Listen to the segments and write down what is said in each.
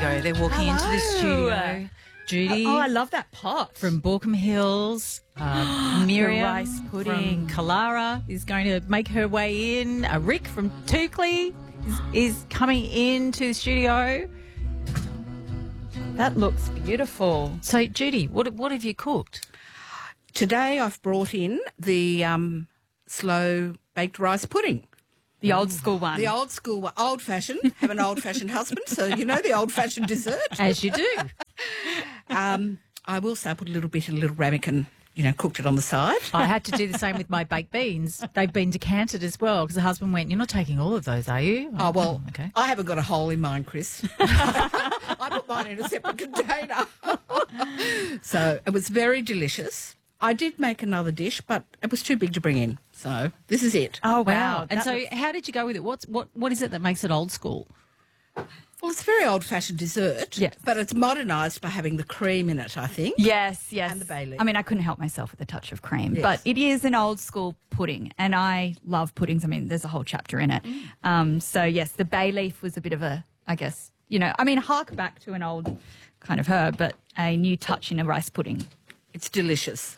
go. They're walking into the studio. Judy. Oh, I love that pot. From Borkham Hills. Miriam The rice pudding. from Kalara is going to make her way in. Rick from Toukley is coming into the studio. That looks beautiful. So, Judy, what have you cooked? Today I've brought in the slow baked rice pudding. The old school one. The old school one, old fashioned. Have an old fashioned husband, so you know the old fashioned dessert. As you do. I will say I put a little bit of little ramekin, cooked it on the side. I had to do the same with my baked beans. They've been decanted as well because the husband went, "You're not taking all of those, are you?" Oh, well, okay. I haven't got a hole in mine, Chris. I put mine in a separate container. So it was very delicious. I did make another dish, but it was too big to bring in. So this is it. Oh, Wow. And That so looks- how did you go with it? What is it that makes it old school? Well, it's a very old-fashioned dessert, Yes. but it's modernised by having the cream in it, I think. Yes. And the bay leaf. I mean, I couldn't help myself with a touch of cream, Yes. but it is an old school pudding, and I love puddings. I mean, there's a whole chapter in it. So, yes, the bay leaf was a bit of a, I guess, hark back to an old kind of herb, but a new touch in a rice pudding. It's delicious.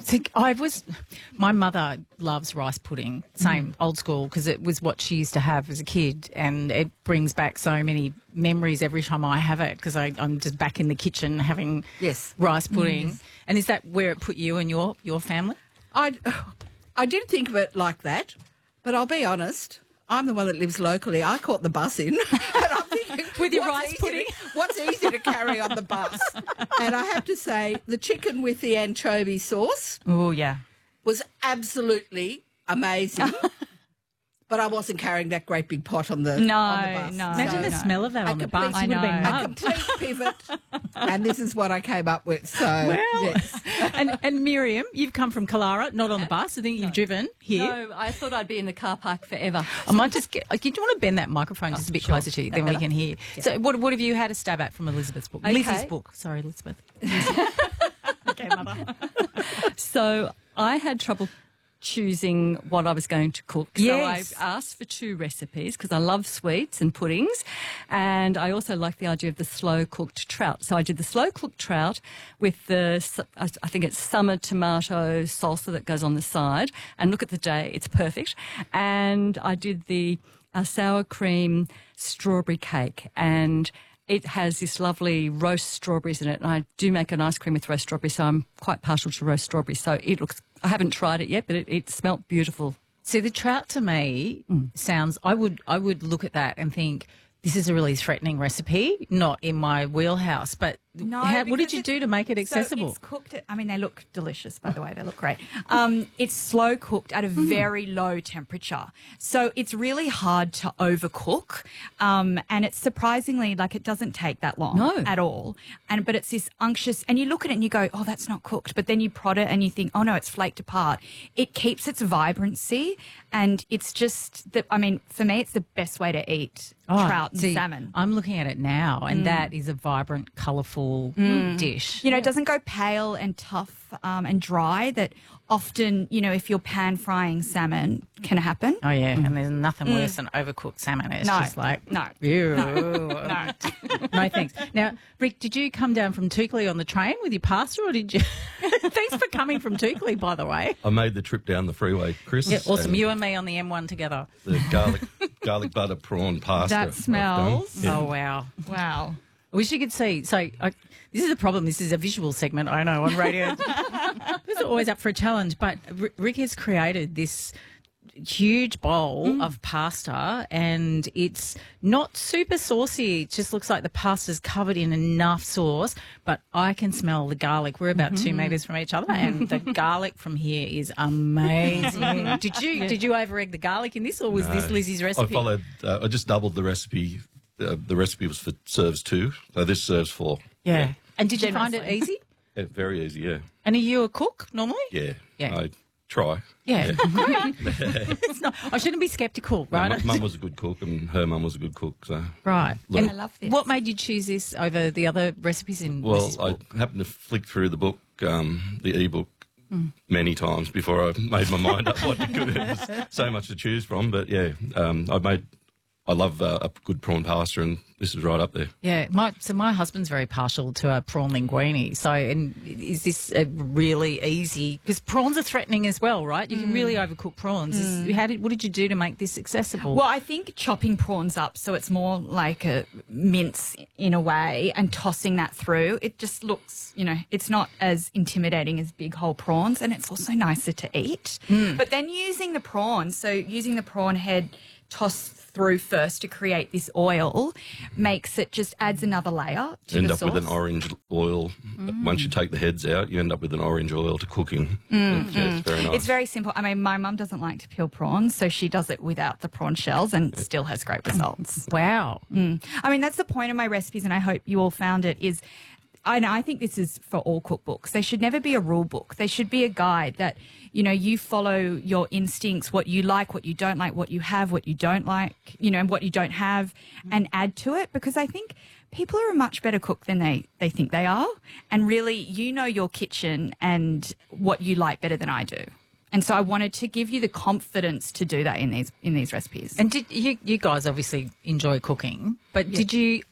My mother loves rice pudding, same old school, because it was what she used to have as a kid, and it brings back so many memories every time I have it because I'm just back in the kitchen having Yes. rice pudding. And is that where it put you and your family? I did think of it like that, but I'll be honest, I'm the one that lives locally. I caught the bus in, and I'm thinking, With your what's rice easier pudding? what's easier to carry on the bus? And I have to say, the chicken with the anchovy sauce Oh, yeah. was absolutely amazing. But I wasn't carrying that great big pot on the bus. No. Imagine the smell of that on the bus. I It would have been know. A mugged. complete pivot, and this is what I came up with. So, yes. And Miriam, you've come from Kalara, not on the bus. I think you've driven here. No, I thought I'd be in the car park forever. I might just get. Do you want to bend that microphone just a bit closer to you, then we can hear? So, what have you had a stab at from Elizabeth's book? Okay. Lizzie's book. Sorry, Elizabeth. Okay, mother. So I had trouble choosing what I was going to cook. Yes. So I asked for 2 recipes because I love sweets and puddings, and I also like the idea of the slow-cooked trout. So I did the slow-cooked trout with I think it's summer tomato salsa that goes on the side, and look at the day, it's perfect. And I did the sour cream strawberry cake, and it has this lovely roast strawberries in it, and I do make an ice cream with roast strawberries, so I'm quite partial to roast strawberries. So it looks, I haven't tried it yet, but it smelt beautiful. See, the trout to me sounds. I would look at that and think this is a really threatening recipe, not in my wheelhouse. But No, what did because you do to make it accessible? So it's cooked. They look delicious, by the way. They look great. It's slow cooked at a very low temperature, so it's really hard to overcook. And it's surprisingly it doesn't take that long at all. But it's this unctuous, and you look at it and you go, "Oh, that's not cooked." But then you prod it and you think, "Oh no, it's flaked apart." It keeps its vibrancy, and it's just that. I mean, for me, it's the best way to eat trout and see, salmon. I'm looking at it now, and that is a vibrant, colourful dish. It doesn't go pale and tough and dry that often, if you're pan frying salmon can happen. Oh, yeah, and there's nothing worse than overcooked salmon. It's just like, no. ew. No. No, thanks. Now, Rick, did you come down from Toukley on the train with your pasta, or did you? Thanks for coming from Toukley, by the way. I made the trip down the freeway, Chris. Yeah, awesome. and You and me on the M1 together. The garlic butter prawn pasta. That I've done. smells. Yeah. Oh, wow. Wow. I wish you could see. So this is the problem. This is a visual segment, I know, on radio. It's always up for a challenge. But Rick has created this huge bowl of pasta, and it's not super saucy. It just looks like the pasta's covered in enough sauce, but I can smell the garlic. We're about 2 metres from each other, and the garlic from here is amazing. Did you over egg the garlic in this, or was this Lizzie's I recipe? followed. I just doubled the recipe. The recipe was for serves 2, so this serves 4. Yeah. And did you find it easy? Yeah, very easy. Yeah. And are you a cook normally? Yeah. Yeah. I try. Yeah. It's not, I shouldn't be sceptical, right? My mum was a good cook, and her mum was a good cook. So Right. Look. And I love this. what made you choose this over the other recipes in well, Lizzie's I book? happened to flick through the book, the ebook, many times before I made my mind up what to cook. There's so much to choose from, but yeah, I love a good prawn pasta, and this is right up there. Yeah, my husband's very partial to a prawn linguine. So, and is this a really easy? Because prawns are threatening as well, right? You can really overcook prawns. What did you do to make this accessible? Well, I think chopping prawns up so it's more like a mince in a way and tossing that through, it just looks, it's not as intimidating as big whole prawns, and it's also nicer to eat. But then using the prawns, so using the prawn head tossed through first to create this oil makes it just adds another layer to End the up sauce. with an orange oil. Once you take the heads out, you end up with an orange oil to cooking. Yeah, it's very nice. It's very simple. I mean, my mum doesn't like to peel prawns, so she does it without the prawn shells and still has great results. Wow. I mean, that's the point of my recipes, and I hope you all found it, is I think this is for all cookbooks. They should never be a rule book. They should be a guide that, you follow your instincts, what you like, what you don't like, what you have, what you don't like, and what you don't have, and add to it, because I think people are a much better cook than they think they are. And really, your kitchen and what you like better than I do. And so I wanted to give you the confidence to do that in these recipes. And did you guys obviously enjoy cooking, but did you?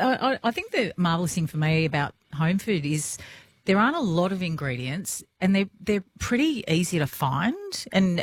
I think the marvelous thing for me about home food is there aren't a lot of ingredients, and they're pretty easy to find, and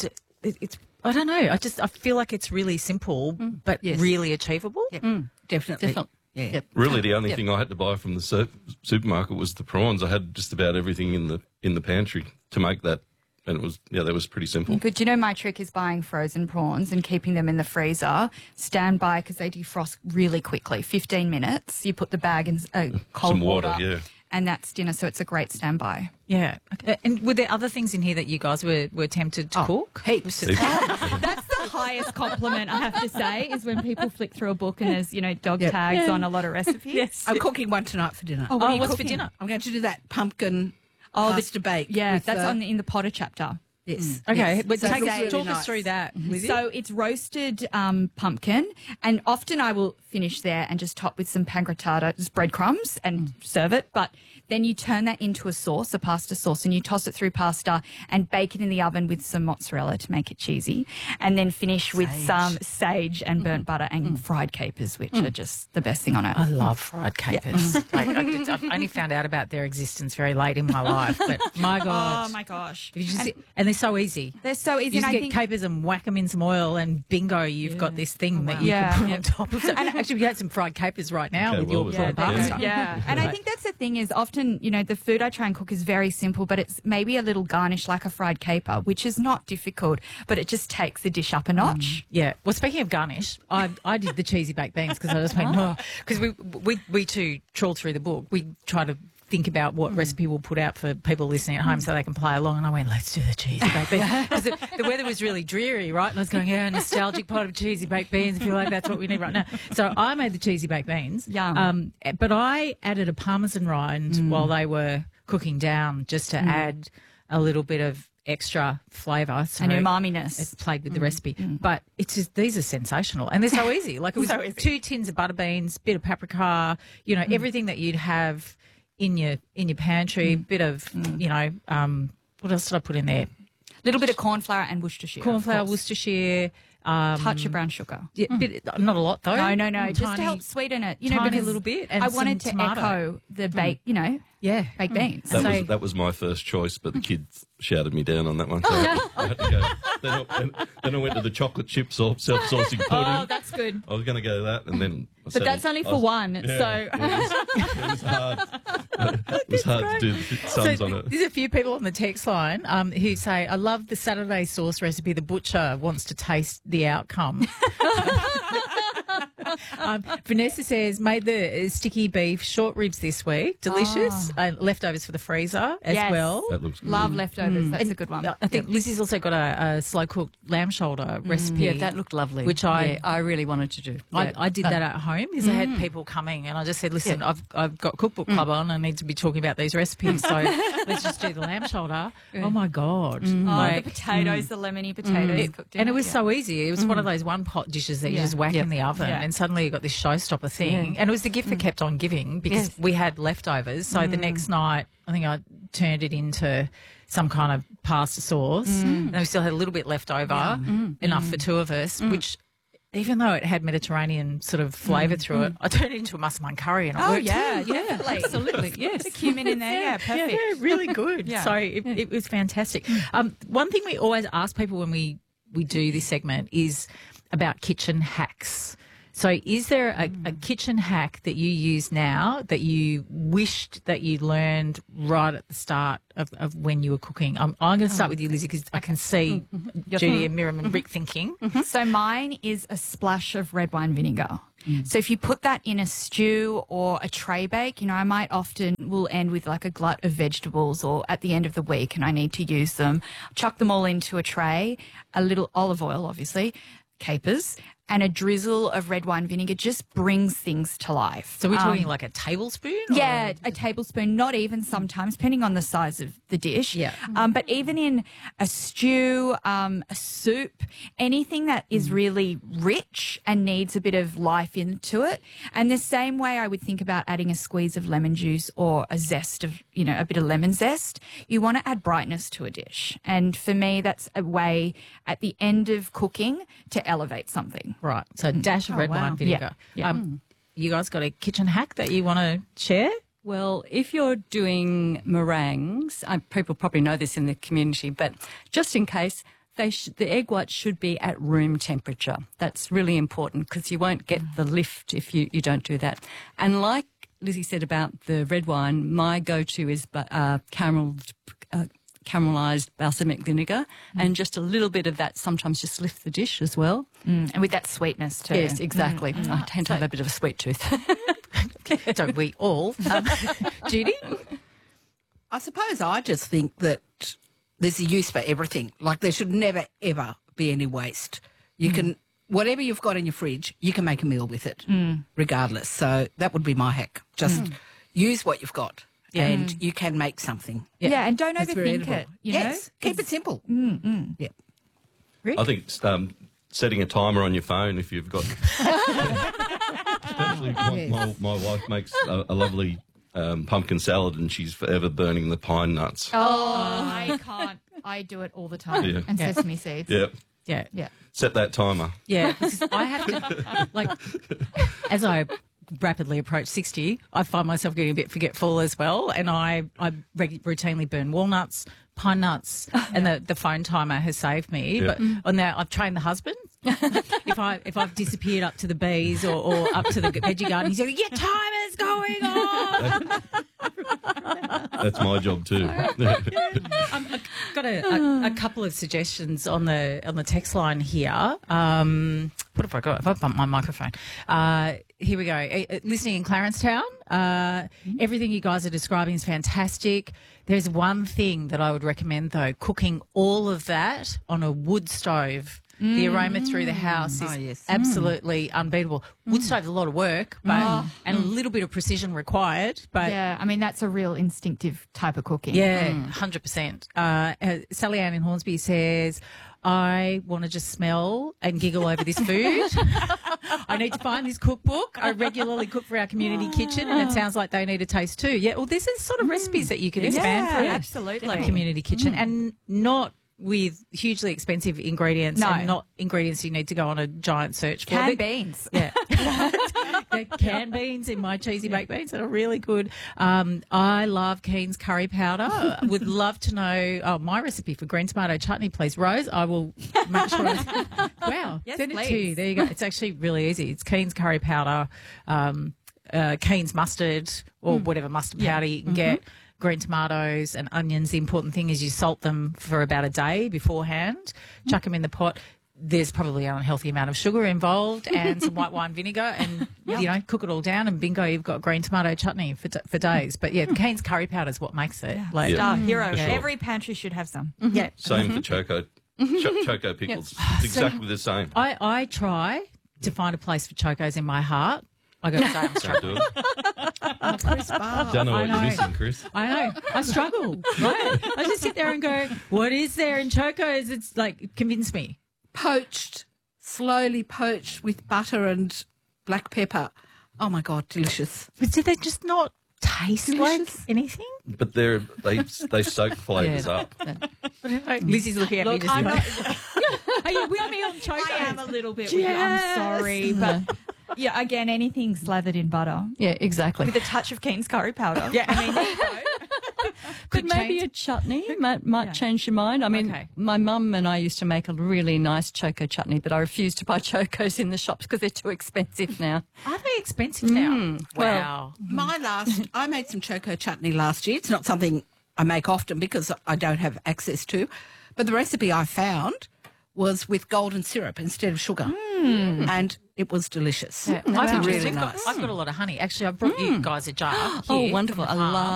it's I don't know. I feel like it's really simple, but really achievable. Definitely. Yeah. Yep. Really, the only thing I had to buy from the supermarket was the prawns. I had just about everything in the pantry to make that, and it was that was pretty simple. Good. My trick is buying frozen prawns and keeping them in the freezer. Stand by because they defrost really quickly. 15 minutes. You put the bag in cold Some water, yeah. and that's dinner. So it's a great standby. Yeah. And were there other things in here that you guys were tempted to cook? Heaps. That's the highest compliment I have to say is when people flick through a book and there's dog tags on a lot of recipes. Yes. I'm cooking one tonight for dinner. Oh, what are you what's for cooking? dinner? I'm going to do that pumpkin pasta bake. Yeah, with that's the- in the Potter chapter. Yes. Okay, yes. but So talk it's really us nice. through that, Lizzie. So it's roasted pumpkin, and often I will finish there and just top with some pan grattato, just breadcrumbs, and serve it. But then you turn that into a sauce, a pasta sauce, and you toss it through pasta and bake it in the oven with some mozzarella to make it cheesy, and then finish with some sage and burnt butter and fried capers, which are just the best thing on earth. I love fried capers. I've only found out about their existence very late in my life, but my God. Oh my gosh! If you just, and they're so easy. They're so easy, You just and I get think capers and whack them in some oil, and bingo, you've got this thing that you Yeah. can put on top of it. And actually, we had some fried capers right now Okay, with well, your with prawn that, yeah. pasta. Yeah, and I think that's the thing is often, the food I try and cook is very simple, but it's maybe a little garnish like a fried caper, which is not difficult, but it just takes the dish up a notch. Yeah. Well, speaking of garnish, I did the cheesy baked beans because I just went, because we too trawl through the book. We try to think about what recipe we'll put out for people listening at home so they can play along. And I went, let's do the cheesy baked beans. Because the weather was really dreary, right? And I was going, nostalgic pot of cheesy baked beans. I feel like that's what we need right now. So I made the cheesy baked beans. Yum. But I added a parmesan rind while they were cooking down just to add a little bit of extra flavour. So And umami-ness. It's played with the recipe. But it's just, these are sensational. And they're so easy. Like it was 2 tins of butter beans, bit of paprika, everything that you'd have in your pantry, bit of, what else did I put in there? Little bit of corn flour and Worcestershire. Corn of flour, course. Worcestershire. Touch of brown sugar. Yeah, not a lot though. No. Just to Tiny- help sweeten it. tiny because little bit and I wanted some to tomato. echo the baked, Yeah. baked beans. That was my first choice, but the kids shouted me down on that one. So I had to go. Then I went to the chocolate chips or self-saucing pudding. Oh, that's good. I was going to go to that, and then. But that's only for one, Yeah, so... it was hard. It was hard to do the sums on it. There's a few people on the text line who say, I love the Saturday sauce recipe. The butcher wants to taste the outcome. Vanessa says, made the sticky beef short ribs this week. Delicious. Leftovers for the freezer as Yes. well. That looks good. Love leftovers. That's a good one. I think Lizzie's also got a slow-cooked lamb shoulder recipe. Yeah, that looked lovely. Which I really wanted to do. Yeah. I did that at home because I had people coming and I just said, listen, I've got Cookbook Club on. I need to be talking about these recipes. So let's just do the lamb shoulder. Oh, my God. The potatoes, the lemony potatoes cooked in And it was yeah. so easy. It was one of those one-pot dishes that you just whack in the oven and suddenly you got this showstopper thing. And it was the gift that kept on giving because we had leftovers. So the next night, I think I turned it into some kind of pasta sauce and we still had a little bit left over, enough for two of us, which even though it had Mediterranean sort of flavour through it, I turned it into a musselman curry and it Oh, worked. yeah, definitely. Absolutely, yes. The cumin in there, yeah, perfect. Yeah, really good. Yeah. So it was fantastic. One thing we always ask people when we do this segment is about kitchen hacks. So is there a kitchen hack that you use now that you wished that you learned right at the start of when you were cooking? I'm going to start with you, Lizzie, because I can see Judy and Miriam and Rick thinking. So mine is a splash of red wine vinegar. So if you put that in a stew or a tray bake, I might often will end with like a glut of vegetables or at the end of the week and I need to use them. Chuck them all into a tray, a little olive oil, obviously, capers, and a drizzle of red wine vinegar just brings things to life. So we're talking like a tablespoon? or- Yeah, a tablespoon, not even sometimes, depending on the size of the dish. Yeah. But even in a stew, a soup, anything that is really rich and needs a bit of life into it. And the same way I would think about adding a squeeze of lemon juice or a zest of, a bit of lemon zest. You want to add brightness to a dish. And for me, that's a way at the end of cooking to elevate something. Right. So a dash of red wow. wine vinegar. Yeah. You guys got a kitchen hack that you want to share? Well, if you're doing meringues, people probably know this in the community, but just in case, the egg whites should be at room temperature. That's really important because you won't get the lift if you don't do that. And like Lizzie said about the red wine, my go-to is caramelised balsamic vinegar, and just a little bit of that sometimes just lift the dish as well. And with that sweetness too. Yes, exactly. I tend to have a bit of a sweet tooth. Don't we all? Judy? I suppose I just think that there's a use for everything. Like there should never, ever be any waste. You can, whatever you've got in your fridge, you can make a meal with it regardless. So that would be my hack. Just use what you've got and you can make something. Yeah, and don't That's very overthink edible. it. Yes, keep it simple. Yeah. Rick? I think setting a timer on your phone if you've got. Especially my wife makes a lovely pumpkin salad and she's forever burning the pine nuts. Oh, I can't. I do it all the time. Yeah. And sesame seeds. Yeah. Yeah. Yeah. Set that timer. Yeah, because I have to, like, as I rapidly approach 60, I find myself getting a bit forgetful as well. And I routinely burn walnuts, pine nuts, and the phone timer has saved me. Yeah. But on that, I've trained the husband. if I've disappeared up to the bees or up to the veggie garden, he's like, your timer's going on. That's my job too. I've got a couple of suggestions on the text line here. What have I got? Have I bumped my microphone? Here we go. Listening in Clarencetown, everything you guys are describing is fantastic. There's one thing that I would recommend, though, cooking all of that on a wood stove. The aroma through the house is yes. absolutely unbeatable. Wood stove's a lot of work, but and a little bit of precision required. But Yeah, I mean, that's a real instinctive type of cooking. yeah, 100%. Sally Ann in Hornsby says, I want to just smell and giggle over this food. I need to find this cookbook. I regularly cook for our community kitchen, and it sounds like they need a taste too. Yeah, well, this is sort of recipes that you can expand for absolutely. a community kitchen, and not with hugely expensive ingredients No. and not ingredients you need to go on a giant search for. Canned They- beans. Yeah. The canned beans in my cheesy baked beans that are really good. I love Keen's curry powder. Would love to know my recipe for green tomato chutney, please. Rose, I will make sure. Wow. Yes, send it to please. you. There you go. It's actually really easy. It's Keen's curry powder, Keen's mustard or whatever mustard powder you can get. Green tomatoes and onions. The important thing is you salt them for about a day beforehand. Chuck them in the pot. There's probably an unhealthy amount of sugar involved and some white wine vinegar, and cook it all down, and bingo, you've got green tomato chutney for days. But yeah, Keen's curry powder is what makes it. Like, Yeah. Star hero. For sure. Every pantry should have some. yeah. Same for choco. Choco pickles. It's exactly the same. I try to find a place for chocos in my heart. I got to say, I'm Don't struggling. do it. Chris Barr. Don't know I what you're know. missing, Chris. I know. I struggle. Right? I just sit there and go, what is there in chocos? It's like, convince me. Poached, slowly poached with butter and black pepper. Oh my God, delicious. But do they just not taste Delicious. like anything? But they soak flavours up. Lizzie's looking at me just I'm going, not, Are you with me on choco? I am a little bit with you. I'm sorry, but yeah, again, anything slathered in butter Yeah, exactly. with a touch of Keen's curry powder. Yeah. I mean, there you go. But Could maybe change. a chutney might change your mind. I mean, Okay. my mum and I used to make a really nice choco chutney, but I refuse to buy chocos in the shops because they're too expensive now. Are they expensive now? well, Wow. I made some choco chutney last year. It's not something I make often because I don't have access to. But the recipe I found was with golden syrup instead of sugar. And it was delicious. Yeah, It was I've, really got, nice. I've got a lot of honey. Actually, I brought you guys a jar. Oh, here wonderful. from I the farm. love